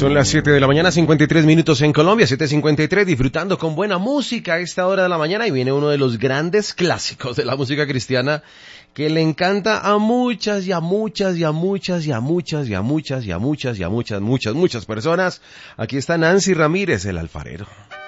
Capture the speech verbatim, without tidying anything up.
Son las siete de la mañana, cincuenta y tres minutos en Colombia, siete cincuenta y tres, disfrutando con buena música a esta hora de la mañana, y viene uno de los grandes clásicos de la música cristiana que le encanta a muchas y a muchas y a muchas y a muchas y a muchas y a muchas y a muchas, muchas, muchas personas. Aquí está Nancy Ramírez, el alfarero.